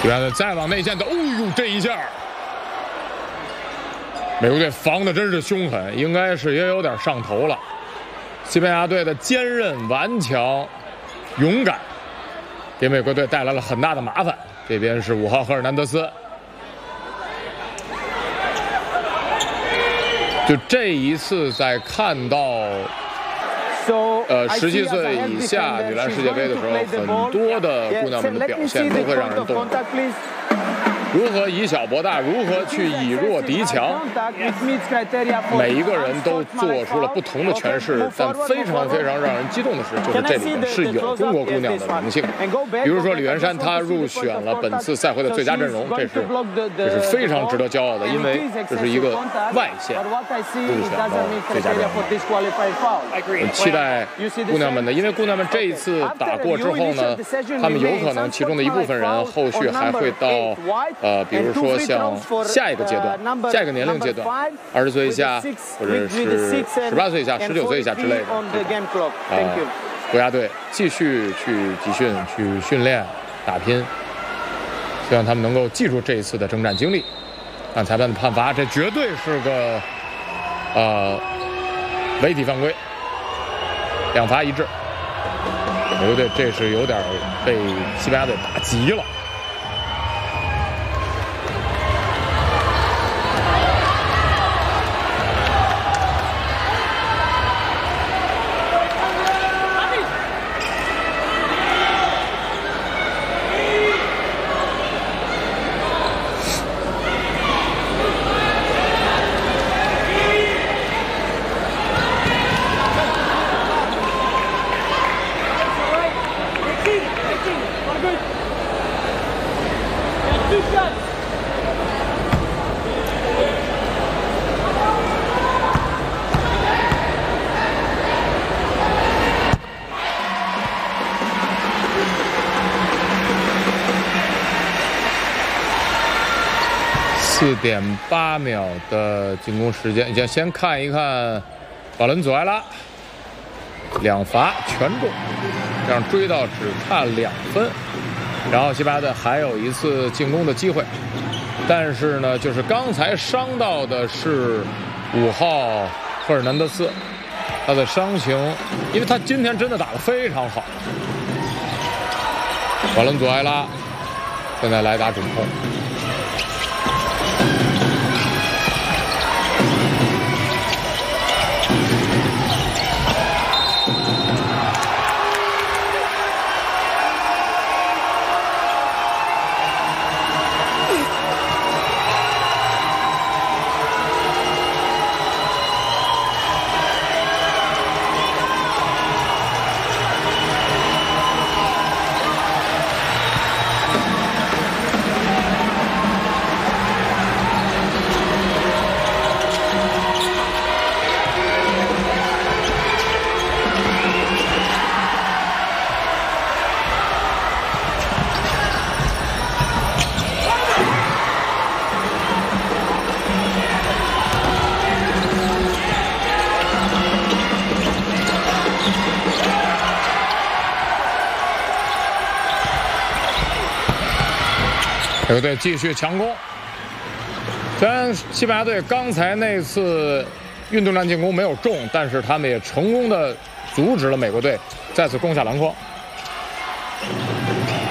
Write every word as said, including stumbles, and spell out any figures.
西班牙队再往内线的，哦呦，这一下，美国队防的真是凶狠，应该是也有点上头了。西班牙队的坚韧、顽强、勇敢，给美国队带来了很大的麻烦。这边是五号赫尔南德斯。 就这一次，在看到呃十七岁以下女篮世界杯的时候，很多的姑娘们的表现都会让人动容。如何以小博大，如何去以弱敌强，每一个人都做出了不同的诠释。但非常非常让人激动的是，就是这里面是有中国姑娘的荣幸。比如说李元珊，她入选了本次赛会的最佳阵容，这是这是非常值得骄傲的，因为这是一个外线入选了最佳阵容。很期待姑娘们的，因为姑娘们这一次打过之后呢，她们有可能其中的一部分人后续还会到。 呃，比如说像下一个阶段、下一个年龄阶段，二十岁以下，或者是十八岁以下、十九岁以下之类的，呃，国家队继续去集训、去训练、打拼，希望他们能够记住这一次的征战经历。按裁判的判罚，这绝对是个呃违体犯规，两罚一掷。美国队这是有点被西班牙队打急了。 四点八秒的进攻时间，先先看一看瓦伦佐埃拉两罚全中，这样追到只差两分。然后西班牙队还有一次进攻的机会，但是呢，就是刚才伤到的是五号赫尔南德斯，他的伤情，因为他今天真的打得非常好。瓦伦佐埃拉现在来打主控。 美国队继续强攻。虽然西班牙队刚才那次运动战进攻没有中，但是他们也成功的阻止了美国队再次攻下篮筐。